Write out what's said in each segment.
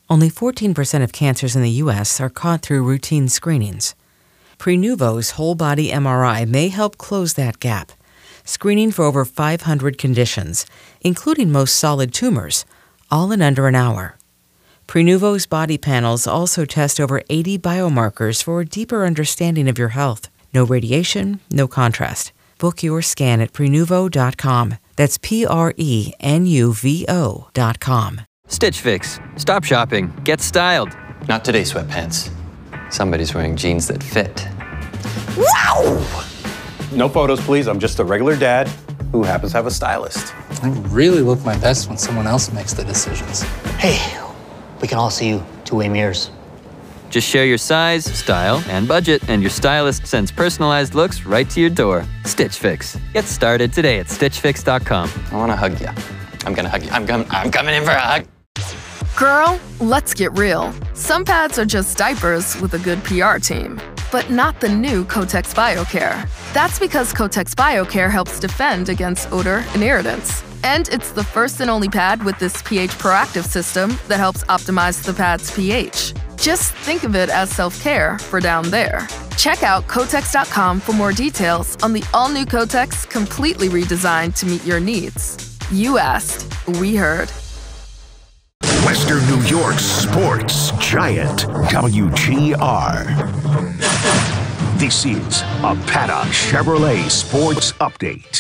Only 14% of cancers in the U.S. are caught through routine screenings. Prenuvo's whole-body MRI may help close that gap, screening for over 500 conditions, including most solid tumors, all in under an hour. Prenuvo's body panels also test over 80 biomarkers for a deeper understanding of your health. No radiation, no contrast. Book your scan at Prenuvo.com. That's Prenuvo.com. Stitch Fix. Stop shopping. Get styled. Not today, sweatpants. Somebody's wearing jeans that fit. Wow! No photos, please. I'm just a regular dad who happens to have a stylist. I really look my best when someone else makes the decisions. Hey, we can all see you two-way mirrors. Just share your size, style, and budget, and your stylist sends personalized looks right to your door. Stitch Fix. Get started today at StitchFix.com. I want to hug you. I'm going to hug you. I'm coming in for a hug. Girl, let's get real. Some pads are just diapers with a good PR team, but not the new Kotex BioCare. That's because Kotex BioCare helps defend against odor and irritants. And it's the first and only pad with this pH proactive system that helps optimize the pad's pH. Just think of it as self-care for down there. Check out Kotex.com for more details on the all-new Kotex, completely redesigned to meet your needs. You asked, we heard. Western New York's sports giant, WGR. This is a Paddock Chevrolet Sports Update.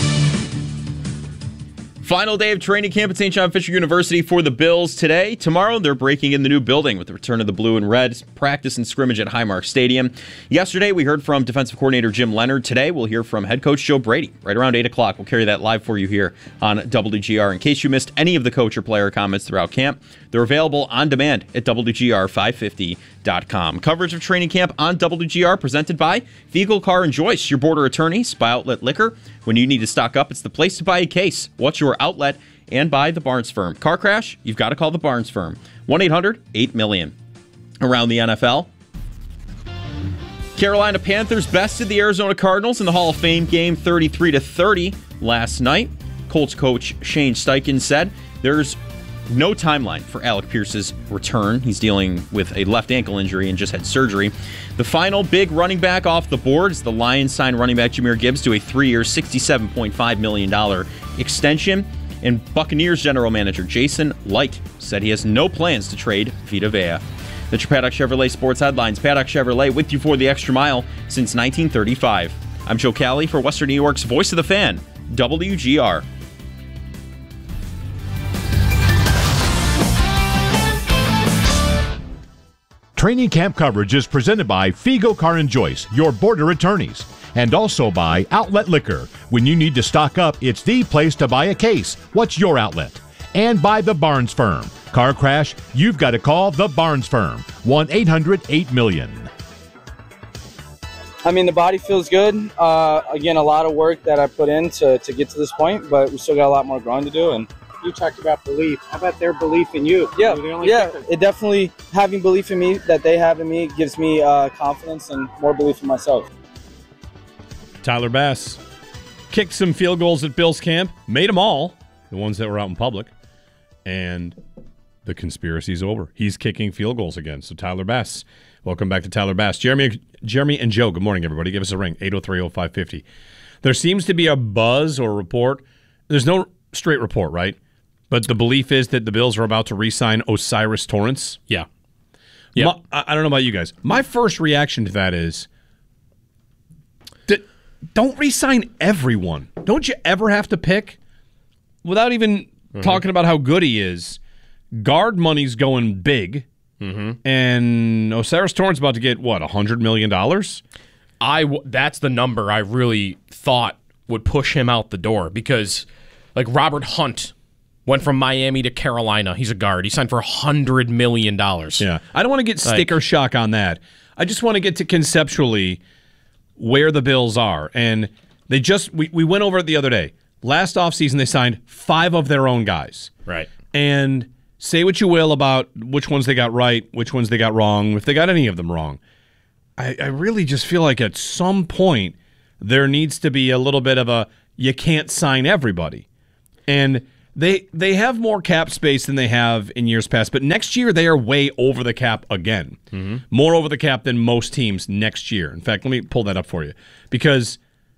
Final day of training camp at St. John Fisher University for the Bills today. Tomorrow, they're breaking in the new building with the return of the blue and red practice and scrimmage at Highmark Stadium. Yesterday, we heard from defensive coordinator Jim Leonard. Today, we'll hear from head coach Joe Brady right around 8 o'clock. We'll carry that live for you here on WGR. In case you missed any of the coach or player comments throughout camp, they're available on demand at WGR550.com. Coverage of training camp on WGR presented by Fiegel Car and Joyce, your border attorney, Spy Outlet Liquor. When you need to stock up, it's the place to buy a case. What's your outlet? And by the Barnes Firm. Car crash? You've got to call the Barnes Firm. 1-800-8-million. Around the NFL, Carolina Panthers bested the Arizona Cardinals in the Hall of Fame game 33-30 last night. Colts coach Shane Steichen said there's no timeline for Alec Pierce's return. He's dealing with a left ankle injury and just had surgery. The final big running back off the board is the Lions signed running back Jahmyr Gibbs to a 3-year, $67.5 million extension. And Buccaneers general manager Jason Licht said he has no plans to trade Vita Vea. That's your Paddock Chevrolet Sports Headlines. Paddock Chevrolet with you for the extra mile since 1935. I'm Joe Cali for Western New York's Voice of the Fan, WGR. Training camp coverage is presented by Fiegel Car and Joyce, your border attorneys, and also by Outlet Liquor. When you need to stock up, it's the place to buy a case. What's your outlet? And by the Barnes Firm. Car crash? You've got to call the Barnes Firm. 1-800-8-million. I mean, the body feels good. Again, a lot of work that I put in to get to this point, but we still got a lot more growing to do. And you talked about belief. How about their belief in you? Yeah, it definitely, having belief in me that they have in me gives me confidence and more belief in myself. Tyler Bass kicked some field goals at Bills camp, made them all, the ones that were out in public, and the conspiracy's over. He's kicking field goals again. So Tyler Bass, welcome back to Tyler Bass. Jeremy and Joe, good morning, everybody. Give us a ring, 803-0550. There seems to be a buzz or report. There's no straight report, right? But the belief is that the Bills are about to re-sign Osiris Torrance. Yeah. I don't know about you guys. My first reaction to that is, don't re-sign everyone. Don't you ever have to pick, without even talking about how good he is, guard money's going big, and Osiris Torrance about to get, what, $100 million? That's the number I really thought would push him out the door, because like Robert Hunt went from Miami to Carolina. He's a guard. He signed for $100 million. Yeah. I don't want to get sticker shock on that. I just want to get to conceptually where the Bills are. And they we went over it the other day. Last offseason, they signed 5 of their own guys. Right. And say what you will about which ones they got right, which ones they got wrong, if they got any of them wrong. I really just feel like at some point there needs to be a little bit of a, you can't sign everybody. And They have more cap space than they have in years past, but next year they are way over the cap again. More over the cap than most teams next year. In fact, let me pull that up for you, because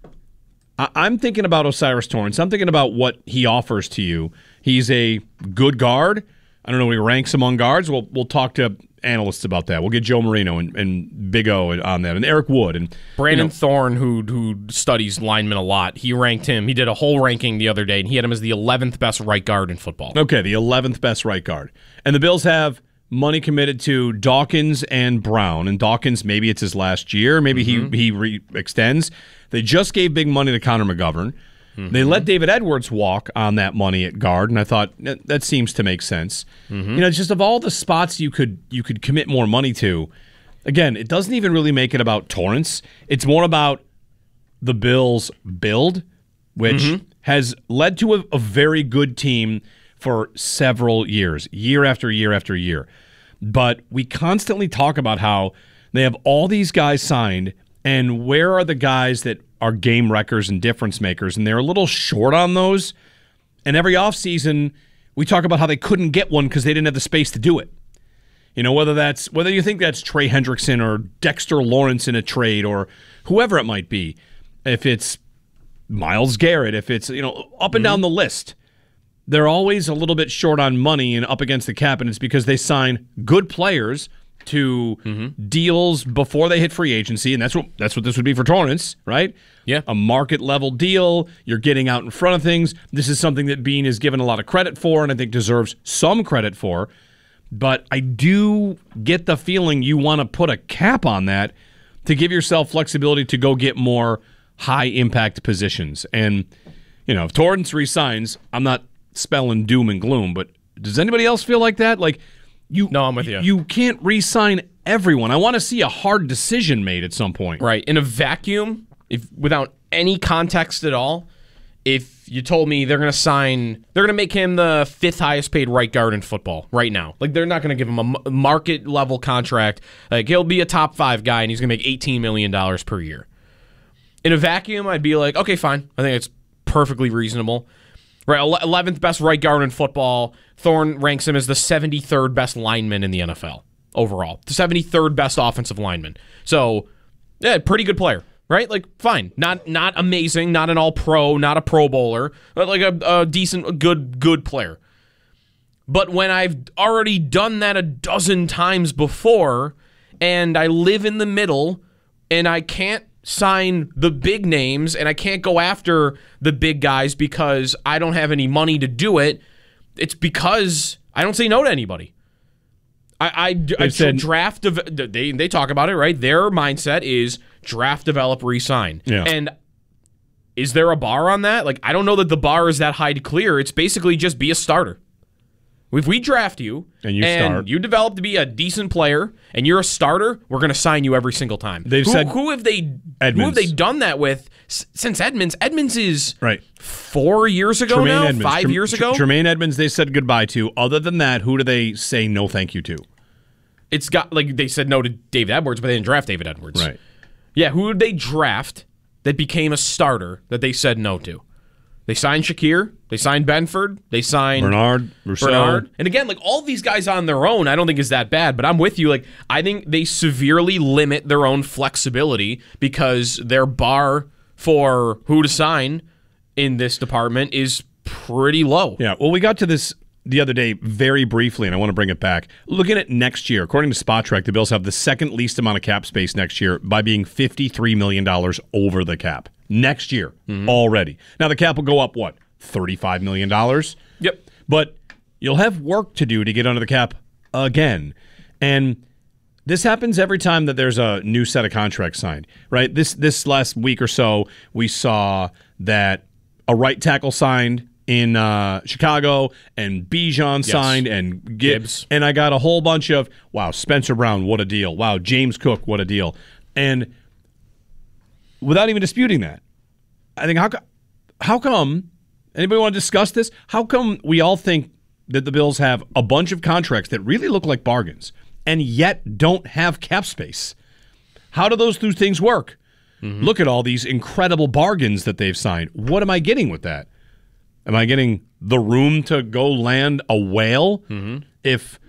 I'm thinking about O'Cyrus Torrence. I'm thinking about what he offers to you. He's a good guard. I don't know where he ranks among guards. We'll talk to analysts about that. We'll get Joe Marino and Big O on that, and Eric Wood and Brandon Thorne, who studies linemen a lot. He ranked him. He did a whole ranking the other day, and he had him as the 11th best right guard in football. Okay, the 11th best right guard. And the Bills have money committed to Dawkins and Brown. And Dawkins, maybe it's his last year. Maybe he extends. They just gave big money to Connor McGovern. They let David Edwards walk on that money at guard, and I thought that seems to make sense. Just of all the spots you could commit more money to, again, it doesn't even really make it about Torrance. It's more about the Bills' build, which has led to a very good team for several years, year after year after year. But we constantly talk about how they have all these guys signed, and where are the guys that are game wreckers and difference makers, and they're a little short on those. And every offseason, we talk about how they couldn't get one because they didn't have the space to do it. Whether you think that's Trey Hendrickson or Dexter Lawrence in a trade or whoever it might be, if it's Myles Garrett, if it's up and down the list, they're always a little bit short on money and up against the cap, and it's because they sign good players to deals before they hit free agency, and that's what this would be for Torrance, right? Yeah. A market level deal. You're getting out in front of things. This is something that Beane is given a lot of credit for, and I think deserves some credit for. But I do get the feeling you want to put a cap on that to give yourself flexibility to go get more high impact positions. And if Torrance resigns, I'm not spelling doom and gloom, but does anybody else feel like that? No, I'm with you. You can't re-sign everyone. I want to see a hard decision made at some point. Right. In a vacuum, without any context at all, if you told me they're going to make him the 5th highest paid right guard in football right now. They're not going to give him a market level contract. He'll be a top 5 guy and he's going to make $18 million per year. In a vacuum, I'd be like, okay, fine. I think it's perfectly reasonable. Right, 11th best right guard in football. Thorne ranks him as the 73rd best lineman in the NFL overall. The 73rd best offensive lineman. So, yeah, pretty good player, right? Fine. Not amazing, not an all-pro, not a Pro Bowler, but a decent, good player. But when I've already done that a dozen times before, and I live in the middle, and I can't sign the big names, and I can't go after the big guys because I don't have any money to do it, it's because I don't say no to anybody. I said draft. They talk about it, right? Their mindset is draft, develop, re-sign. Yeah. And is there a bar on that? I don't know that the bar is that high to clear. It's basically just be a starter. If we draft you and you develop to be a decent player and you're a starter, we're going to sign you every single time. Who have they done that with since Edmonds? Edmonds is 4 years ago Tremaine now, Edmonds. 5 years ago. Tremaine Edmonds they said goodbye to. Other than that, who do they say no thank you to? It's got they said no to David Edwards, but they didn't draft David Edwards. Right. Yeah, who did they draft that became a starter that they said no to? They signed Shakir. They signed Benford. They signed Bernard, Rousseau. Bernard. And again, all these guys on their own, I don't think is that bad. But I'm with you. I think they severely limit their own flexibility because their bar for who to sign in this department is pretty low. Yeah. Well, we got to this the other day very briefly, and I want to bring it back. Looking at next year, according to Spot Track, the Bills have the second least amount of cap space next year by being $53 million over the cap. Next year already. Now, the cap will go up, what, $35 million? Yep. But you'll have work to do to get under the cap again. And this happens every time that there's a new set of contracts signed, right? This last week or so, we saw that a right tackle signed in Chicago, and Bijan signed, and Gibbs. And I got a whole bunch of, wow, Spencer Brown, what a deal. Wow, James Cook, what a deal. And without even disputing that, I think how come, anybody want to discuss this? How come we all think that the Bills have a bunch of contracts that really look like bargains and yet don't have cap space? How do those two things work? Look at all these incredible bargains that they've signed. What am I getting with that? Am I getting the room to go land a whale? Mm-hmm. If